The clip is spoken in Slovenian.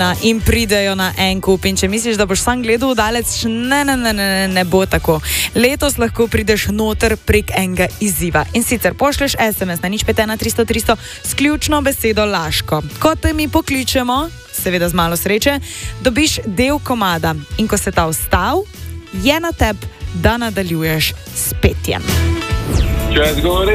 in pridejo na en kup. In če misliš, da boš sam gledal udalec, ne bo tako. Letos lahko prideš noter prek enega izziva. In sicer pošleš SMS na 051300 s ključno besedo Laško. Ko te mi pokličemo, seveda z malo sreče, dobiš del komada. In ko se ta vstav, je na tebi, da nadaljuješ s petjem.